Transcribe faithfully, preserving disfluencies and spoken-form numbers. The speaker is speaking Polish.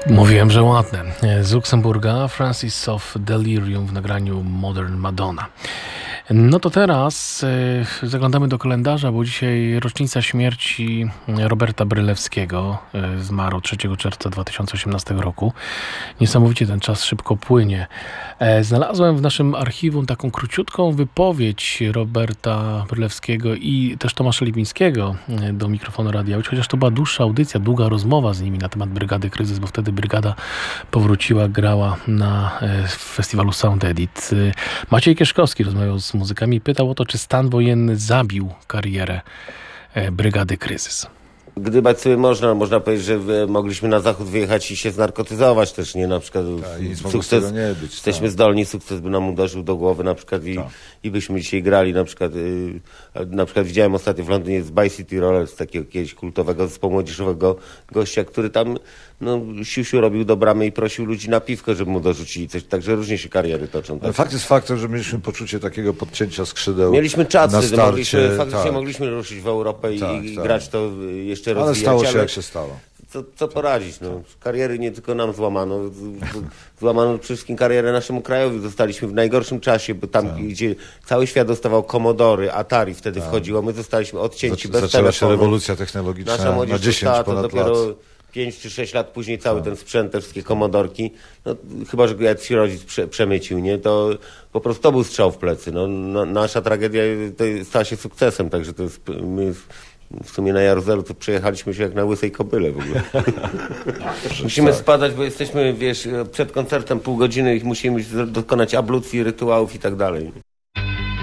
Mówiłem, że ładne. Z Luksemburga Francis of Delirium w nagraniu Modern Madonna. No to teraz y, zaglądamy do kalendarza, bo dzisiaj rocznica śmierci Roberta Brylewskiego. Y, zmarł trzeciego czerwca dwa tysiące osiemnastego roku. Niesamowicie ten czas szybko płynie. E, znalazłem w naszym archiwum taką króciutką wypowiedź Roberta Brylewskiego i też Tomasza Lipińskiego y, do mikrofonu Radia Łódź, chociaż to była dłuższa audycja, długa rozmowa z nimi na temat Brygady Kryzys, bo wtedy brygada powróciła, grała na y, festiwalu Sound Edit. Y, Maciej Kieszkowski rozmawiał z muzykami, pytał o to, czy stan wojenny zabił karierę e, Brygady Kryzys. Gdybać sobie można, można powiedzieć, że mogliśmy na zachód wyjechać i się znarkotyzować też, nie? Na przykład Ta, i sukces, nie być, jesteśmy ta. zdolni, sukces by nam uderzył do głowy na przykład i, i byśmy dzisiaj grali na przykład, yy, na przykład widziałem ostatnio w Londynie z By City Rollers, takiego jakiegoś kultowego zespołu młodzieżowego gościa, który tam no, siusiu robił do bramy i prosił ludzi na piwko, żeby mu dorzucili coś, także różnie się kariery toczą. Tak? Fakt jest faktem, że mieliśmy poczucie takiego podcięcia skrzydeł. Mieliśmy czasy, na że starcie, mogliśmy, faktycznie tak. mogliśmy ruszyć w Europę i, Tak, i tak. grać to jeszcze Ale rozwijać. stało się ale... jak się stało. Co, co poradzić, no. Kariery nie tylko nam złamano, z, z, złamano przede wszystkim karierę naszemu krajowi. Zostaliśmy w najgorszym czasie, bo tam, tak. gdzie cały świat dostawał Commodory, Atari wtedy tak. wchodziło, my zostaliśmy odcięci Zac- bez Zaczęła telefonu. się rewolucja technologiczna Nasza młodzież na dziesięć dostała to ponad dopiero lat. pięć czy sześć lat później cały tak. ten sprzęt, te wszystkie komodorki, no, chyba że jakiś rodzic prze, przemycił, nie, to po prostu to był strzał w plecy. No, no, nasza tragedia to stała się sukcesem, także to jest... My, w sumie na Jaruzelu to przejechaliśmy się jak na łysej kobyle w ogóle. Musimy tak. spadać, bo jesteśmy, wiesz, przed koncertem pół godziny i musimy dokonać ablucji, rytuałów i tak dalej.